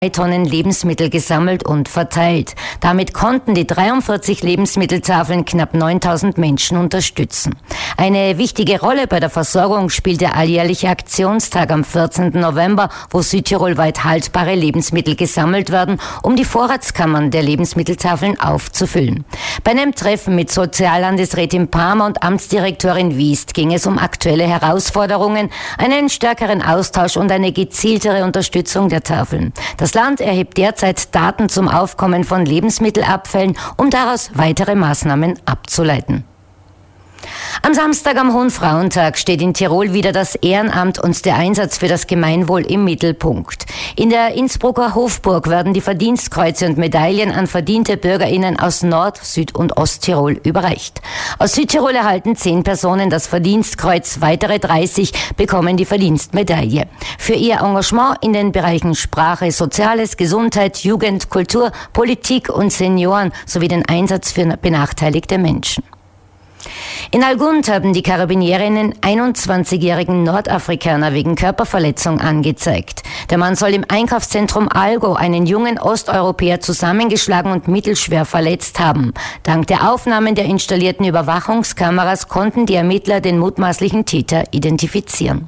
Tonnen Lebensmittel gesammelt und verteilt. Damit konnten die 43 Lebensmitteltafeln knapp 9000 Menschen unterstützen. Eine wichtige Rolle bei der Versorgung spielt der alljährliche Aktionstag am 14. November, wo südtirolweit haltbare Lebensmittel gesammelt werden, um die Vorratskammern der Lebensmitteltafeln aufzufüllen. Bei einem Treffen mit Soziallandesrätin Palmer und Amtsdirektorin Wiest ging es um aktuelle Herausforderungen, einen stärkeren Austausch und eine gezieltere Unterstützung der Tafeln. Das Land erhebt derzeit Daten zum Aufkommen von Lebensmittelabfällen, um daraus weitere Maßnahmen abzuleiten. Am Samstag am Hohen Frauentag steht in Tirol wieder das Ehrenamt und der Einsatz für das Gemeinwohl im Mittelpunkt. In der Innsbrucker Hofburg werden die Verdienstkreuze und Medaillen an verdiente BürgerInnen aus Nord-, Süd- und Osttirol überreicht. Aus Südtirol erhalten 10 Personen das Verdienstkreuz, weitere 30 bekommen die Verdienstmedaille. Für ihr Engagement in den Bereichen Sprache, Soziales, Gesundheit, Jugend, Kultur, Politik und Senioren sowie den Einsatz für benachteiligte Menschen. In Algund haben die Karabiniere einen 21-jährigen Nordafrikaner wegen Körperverletzung angezeigt. Der Mann soll im Einkaufszentrum Algo einen jungen Osteuropäer zusammengeschlagen und mittelschwer verletzt haben. Dank der Aufnahmen der installierten Überwachungskameras konnten die Ermittler den mutmaßlichen Täter identifizieren.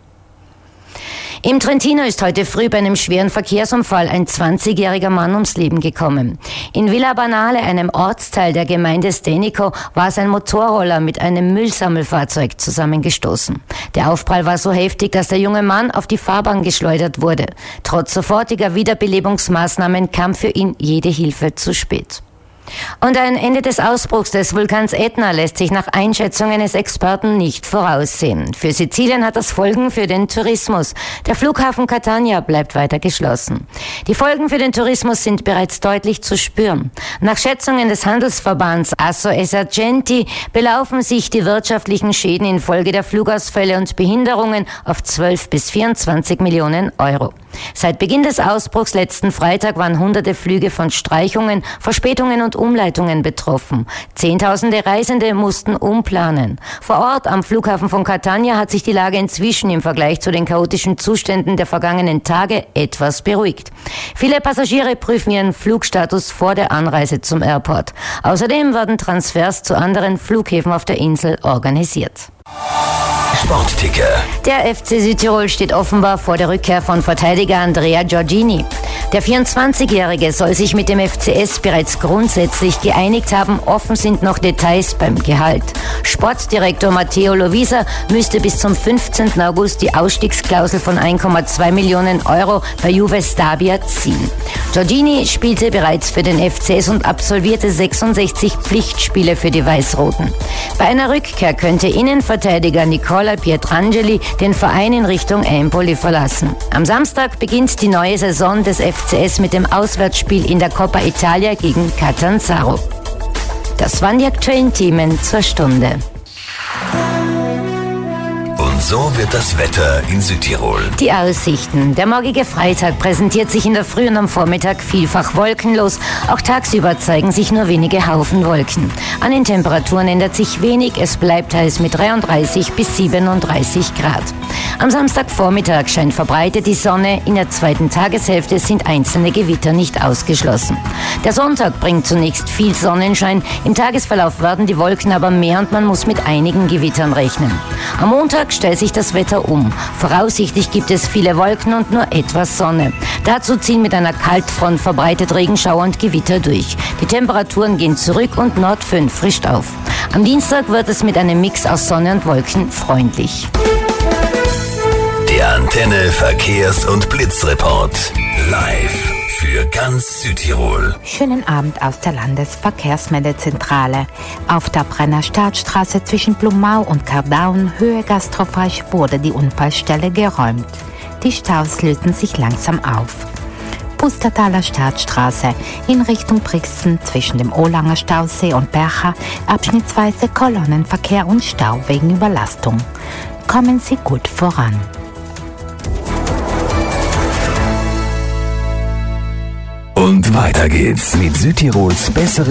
Im Trentino ist heute früh bei einem schweren Verkehrsunfall ein 20-jähriger Mann ums Leben gekommen. In Villa Banale, einem Ortsteil der Gemeinde Stenico, war sein Motorroller mit einem Müllsammelfahrzeug zusammengestoßen. Der Aufprall war so heftig, dass der junge Mann auf die Fahrbahn geschleudert wurde. Trotz sofortiger Wiederbelebungsmaßnahmen kam für ihn jede Hilfe zu spät. Und ein Ende des Ausbruchs des Vulkans Ätna lässt sich nach Einschätzungen des Experten nicht voraussehen. Für Sizilien hat das Folgen für den Tourismus. Der Flughafen Catania bleibt weiter geschlossen. Die Folgen für den Tourismus sind bereits deutlich zu spüren. Nach Schätzungen des Handelsverbands Asso Esercenti belaufen sich die wirtschaftlichen Schäden infolge der Flugausfälle und Behinderungen auf 12 bis 24 Millionen Euro. Seit Beginn des Ausbruchs letzten Freitag waren hunderte Flüge von Streichungen, Verspätungen und Umleitungen betroffen. Zehntausende Reisende mussten umplanen. Vor Ort am Flughafen von Catania hat sich die Lage inzwischen im Vergleich zu den chaotischen Zuständen der vergangenen Tage etwas beruhigt. Viele Passagiere prüfen ihren Flugstatus vor der Anreise zum Airport. Außerdem werden Transfers zu anderen Flughäfen auf der Insel organisiert. Sportticker. Der FC Südtirol steht offenbar vor der Rückkehr von Verteidiger Andrea Giorgini. Der 24-Jährige soll sich mit dem FCS bereits grundsätzlich geeinigt haben. Offen sind noch Details beim Gehalt. Sportdirektor Matteo Lovisa müsste bis zum 15. August die Ausstiegsklausel von 1,2 Millionen Euro bei Juve Stabia ziehen. Giorgini spielte bereits für den FCS und absolvierte 66 Pflichtspiele für die Weiß-Roten. Bei einer Rückkehr könnte Innenverteidiger Nicola Pietrangeli den Verein in Richtung Empoli verlassen. Am Samstag beginnt die neue Saison des FCS mit dem Auswärtsspiel in der Coppa Italia gegen Catanzaro. Das waren die aktuellen Themen zur Stunde. Und so wird das Wetter in Südtirol. Die Aussichten. Der morgige Freitag präsentiert sich in der Früh und am Vormittag vielfach wolkenlos. Auch tagsüber zeigen sich nur wenige Haufen Wolken. An den Temperaturen ändert sich wenig. Es bleibt heiß mit 33 bis 37 Grad. Am Samstagvormittag scheint verbreitet die Sonne. In der zweiten Tageshälfte sind einzelne Gewitter nicht ausgeschlossen. Der Sonntag bringt zunächst viel Sonnenschein. Im Tagesverlauf werden die Wolken aber mehr und man muss mit einigen Gewittern rechnen. Am Montag stellt sich das Wetter um. Voraussichtlich gibt es viele Wolken und nur etwas Sonne. Dazu ziehen mit einer Kaltfront verbreitet Regenschauer und Gewitter durch. Die Temperaturen gehen zurück und Nordföhn frischt auf. Am Dienstag wird es mit einem Mix aus Sonne und Wolken freundlich. Der Antenne Verkehrs- und Blitzreport. Live für ganz Südtirol. Schönen Abend aus der Landesverkehrsmeldezentrale. Auf der Brenner Staatsstraße zwischen Blumau und Kardaun, Höhe Gastrofreich, wurde die Unfallstelle geräumt. Die Staus lösen sich langsam auf. Pustertaler Staatsstraße in Richtung Brixen zwischen dem Olanger Stausee und Bercha, abschnittsweise Kolonnenverkehr und Stau wegen Überlastung. Kommen Sie gut voran. Und weiter geht's mit Südtirols bessere